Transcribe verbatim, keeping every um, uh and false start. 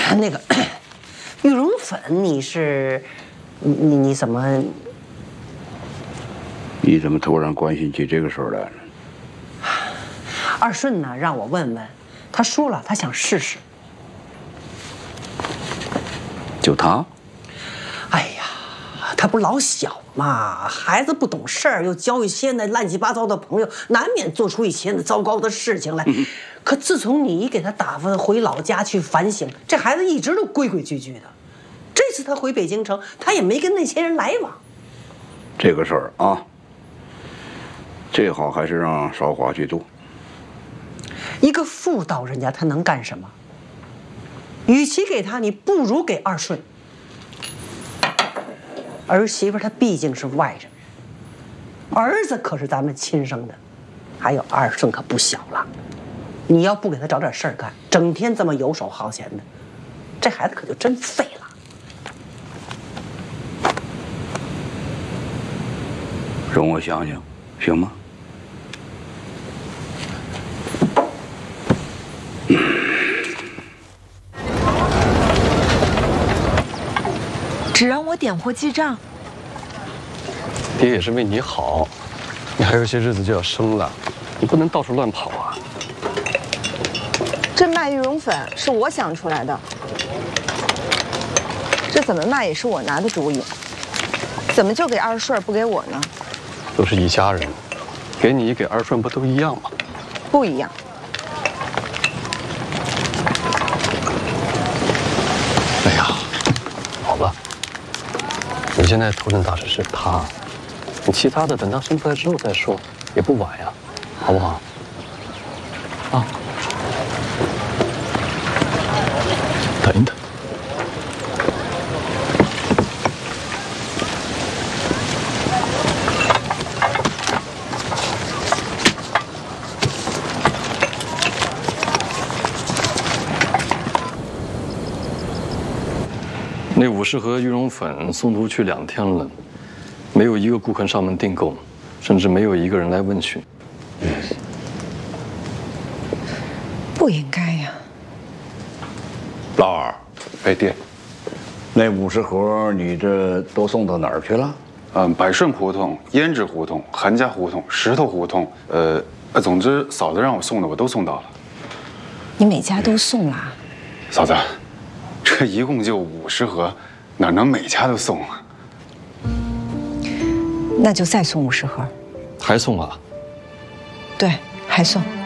那个羽绒粉，你是你你你怎么？ 你怎么突然关心起这个事儿来了？ 二顺呢，让我问问，他说了，他想试试。 就他？ 哎呀，他不是老小嘛，孩子不懂事儿，又交一些那乱七八糟的朋友，难免做出一些那糟糕的事情来。嗯、可自从你给他打发回老家去反省，这孩子一直都规规矩矩的。这次他回北京城，他也没跟那些人来往。 这个事儿啊，最好还是让少华去做。 一个妇道人家他能干什么？与其给他，你不如给二顺。儿媳妇她毕竟是外人，儿子可是咱们亲生的，还有二顺可不小了。你要不给他找点事儿干，整天这么游手好闲的，这孩子可就真废了。 容我想想，行吗？ 只让我点货记账， 爹也是为你好，你还有些日子就要生了，你不能到处乱跑啊。 这卖羽绒粉是我想出来的，这怎么卖也是我拿的主意，怎么就给二顺不给我呢？ 都是一家人，给你给二顺不都一样吗？ 不一样。 哎呀，好了。你现在头等大事是他，你其他的等他生出来之后再说，也不晚呀，好不好？啊，等一等。那五十盒羽绒粉送出去两天了，没有一个顾客上门订购，甚至没有一个人来问询。 不应该呀。 老二， 哎，爹， 那五十盒你这都送到哪儿去了？ 嗯，百顺胡同、胭脂胡同、韩家胡同、石头胡同，呃，总之嫂子让我送的我都送到了。 你每家都送了？ 嫂子。这一共就五十盒，哪能每家都送啊？ 那就再送五十盒。 还送啊？ 对，还送。